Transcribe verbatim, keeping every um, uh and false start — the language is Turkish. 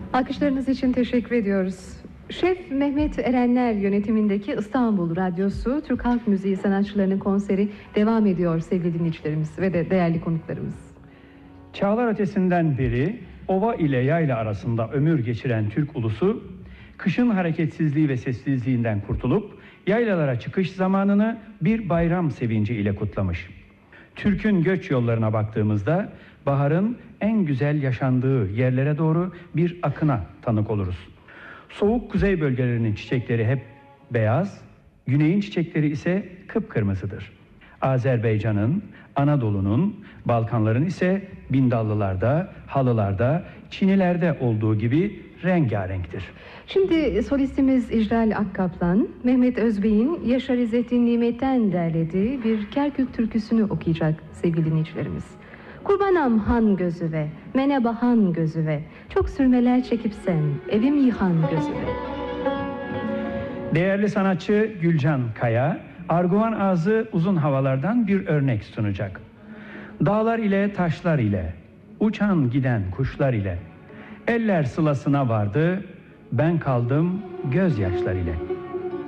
Alkışlarınız için teşekkür ediyoruz. Şef Mehmet Erenler yönetimindeki İstanbul Radyosu Türk Halk Müziği sanatçılarının konseri devam ediyor sevgili dinleyicilerimiz ve de değerli konuklarımız. Çağlar ötesinden beri ova ile yayla arasında ömür geçiren Türk ulusu, kışın hareketsizliği ve sessizliğinden kurtulup yaylalara çıkış zamanını bir bayram sevinci ile kutlamış. Türk'ün göç yollarına baktığımızda baharın en güzel yaşandığı yerlere doğru bir akına tanık oluruz. Soğuk kuzey bölgelerinin çiçekleri hep beyaz, güneyin çiçekleri ise kıpkırmızıdır. Azerbaycan'ın, Anadolu'nun, Balkanların ise bindallılarda, halılarda, çinilerde olduğu gibi rengarenktir. Şimdi solistimiz İcral Akkaplan, Mehmet Özbey'in Yaşar İzzettin Nimet'ten derlediği bir Kerkük türküsünü okuyacak sevgili dinleyicilerimiz. Kurbanam han gözüve, mene bahan gözüve, çok sürmeler çekip sen, evim yıhan gözüve. Değerli sanatçı Gülcan Kaya, Arguvan Ağzı uzun havalardan bir örnek sunacak. Dağlar ile taşlar ile, uçan giden kuşlar ile, eller sılasına vardı, ben kaldım gözyaşlar ile.